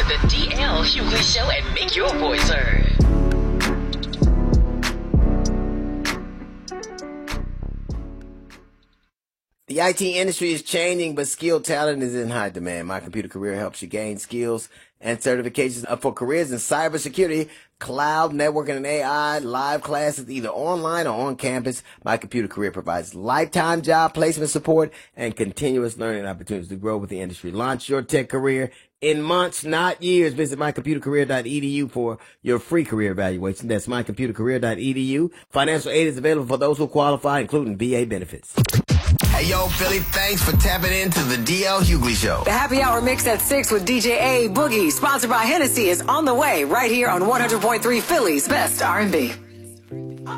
the DL Hughley Show and make your voice heard. The IT industry is changing, but skilled talent is in high demand. My Computer Career helps you gain skills and certifications for careers in cybersecurity, cloud, networking, and AI, live classes either online or on campus. My Computer Career provides lifetime job placement support and continuous learning opportunities to grow with the industry. Launch your tech career in months, not years. Visit mycomputercareer.edu for your free career evaluation. That's mycomputercareer.edu. Financial aid is available for those who qualify, including VA benefits. Hey, yo, Philly, thanks for tapping into the DL Hughley Show. The Happy Hour Mix at 6 with DJ A Boogie, sponsored by Hennessy, is on the way right here on 100.3 Philly's Best R&B.